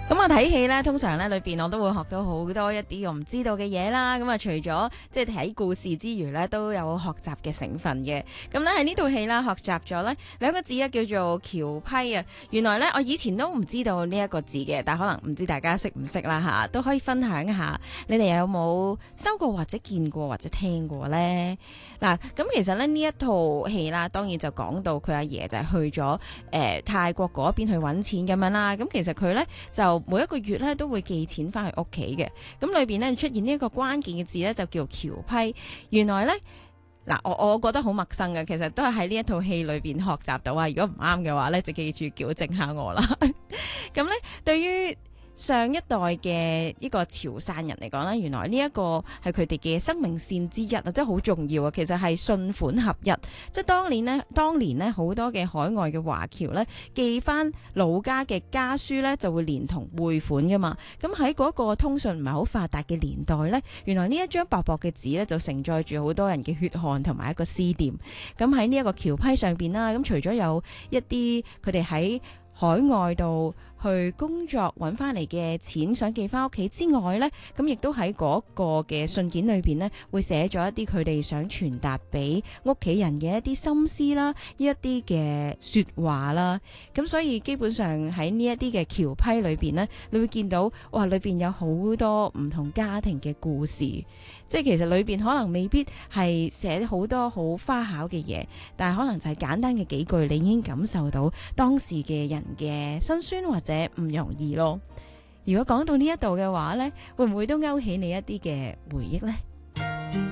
咁我睇戲咧，通常咧裏邊我都會學到好多一啲我唔知道嘅嘢啦。咁啊，除咗即係睇故事之餘咧，都有學習嘅成分嘅。咁咧喺呢套戲啦，學習咗咧兩個字啊，叫做橋批啊。原來咧我以前都唔知道呢一個字嘅，但可能唔知大家識唔識啦吓，都可以分享一下。你哋有冇收過或者見過或者聽過呢？嗱，咁其實咧呢一套戲啦，當然就講到佢阿爺就係去咗泰國嗰邊去揾錢咁樣啦。咁其實佢咧就每一個月咧都會寄錢翻去屋企嘅。咁裏邊咧出現呢一個關鍵嘅字咧就叫橋批。原來咧嗱，我覺得好陌生嘅，其實都係喺呢一套戲裏邊學習到啊。如果唔啱嘅話咧，就記住矯正下我啦。咁咧對於上一代嘅呢個潮汕人嚟講咧，原來呢一個係佢哋嘅生命線之一啊，即係好重要啊。其實係信款合一，即係當年呢好多嘅海外嘅華僑咧寄翻老家嘅家書咧，就會連同匯款噶嘛。咁喺嗰個通訊唔係好發達嘅年代咧，原來呢一張薄薄嘅紙咧就承載住好多人嘅血汗同埋一個思念。咁喺呢一個橋批上邊啦，咁除咗有一啲佢哋喺海外度去工作揾翻嚟嘅錢想寄翻屋企之外呢，咁亦都喺嗰個嘅信件裏邊呢，會寫咗一啲佢哋想傳達俾屋企人嘅一啲心思啦，一啲嘅說話啦。咁所以基本上喺呢一啲嘅橋批裏邊呢，你會見到哇，裏邊有好多唔同家庭嘅故事。即係其實裏邊可能未必係寫好多好花巧嘅嘢，但係可能就係簡單嘅幾句，你已經感受到當時嘅人嘅辛酸或者唔容易咯。如果講到呢一度嘅話呢，會唔會都勾起你一啲嘅回憶呢？